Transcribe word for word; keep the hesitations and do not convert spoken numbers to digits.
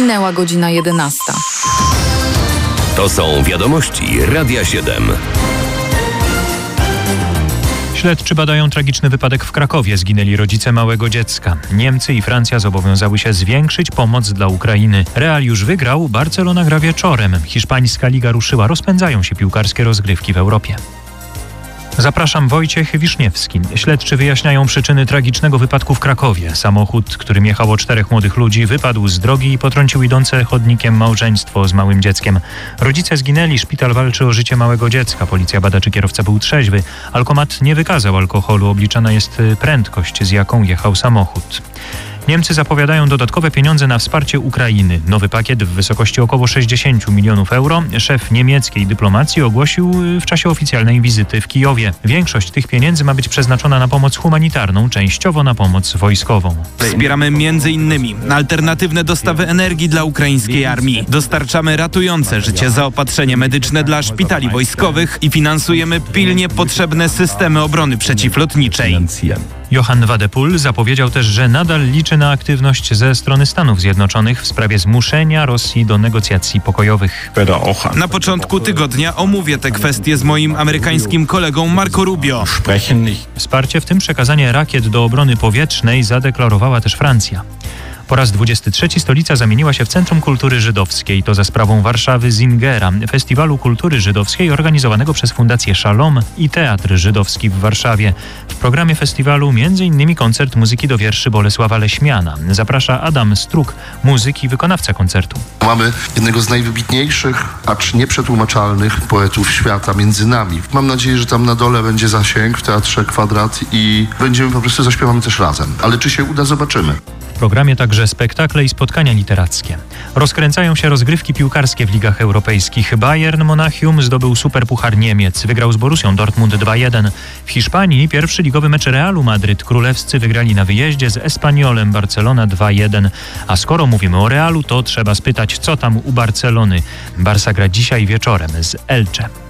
Minęła godzina jedenasta. To są wiadomości Radia siedem. Śledczy badają tragiczny wypadek w Krakowie. Zginęli rodzice małego dziecka. Niemcy i Francja zobowiązały się zwiększyć pomoc dla Ukrainy. Real już wygrał, Barcelona gra wieczorem. Hiszpańska liga ruszyła. Rozpędzają się piłkarskie rozgrywki w Europie. Zapraszam, Wojciech Wiszniewski. Śledczy wyjaśniają przyczyny tragicznego wypadku w Krakowie. Samochód, którym jechało czterech młodych ludzi, wypadł z drogi i potrącił idące chodnikiem małżeństwo z małym dzieckiem. Rodzice zginęli, szpital walczy o życie małego dziecka. Policja bada, czy kierowca był trzeźwy. Alkomat nie wykazał alkoholu, obliczana jest prędkość, z jaką jechał samochód. Niemcy zapowiadają dodatkowe pieniądze na wsparcie Ukrainy. Nowy pakiet w wysokości około sześćdziesiąt milionów euro szef niemieckiej dyplomacji ogłosił w czasie oficjalnej wizyty w Kijowie. Większość tych pieniędzy ma być przeznaczona na pomoc humanitarną, częściowo na pomoc wojskową. Wspieramy między innymi alternatywne dostawy energii dla ukraińskiej armii. Dostarczamy ratujące życie zaopatrzenie medyczne dla szpitali wojskowych i finansujemy pilnie potrzebne systemy obrony przeciwlotniczej. Johann Wadephul zapowiedział też, że nadal liczy na aktywność ze strony Stanów Zjednoczonych w sprawie zmuszenia Rosji do negocjacji pokojowych. Na początku tygodnia omówię te kwestie z moim amerykańskim kolegą Marco Rubio. Wsparcie, w tym przekazanie rakiet do obrony powietrznej, zadeklarowała też Francja. Po raz dwudziesty trzeci stolica zamieniła się w Centrum Kultury Żydowskiej. To za sprawą Warszawy Zingera, festiwalu kultury żydowskiej organizowanego przez Fundację Shalom i Teatr Żydowski w Warszawie. W programie festiwalu między innymi koncert muzyki do wierszy Bolesława Leśmiana. Zaprasza Adam Struk, muzyk i wykonawca koncertu. Mamy jednego z najwybitniejszych, acz nieprzetłumaczalnych poetów świata między nami. Mam nadzieję, że tam na dole będzie zasięg w Teatrze Kwadrat i będziemy po prostu zaśpiewamy też razem. Ale czy się uda, zobaczymy. W programie także spektakle i spotkania literackie. Rozkręcają się rozgrywki piłkarskie w ligach europejskich. Bayern Monachium zdobył Superpuchar Niemiec. Wygrał z Borussią Dortmund dwa jeden. W Hiszpanii pierwszy ligowy mecz Realu Madryt. Królewscy wygrali na wyjeździe z Espanyolem Barcelona dwa jeden. A skoro mówimy o Realu, to trzeba spytać, co tam u Barcelony. Barsa gra dzisiaj wieczorem z Elche.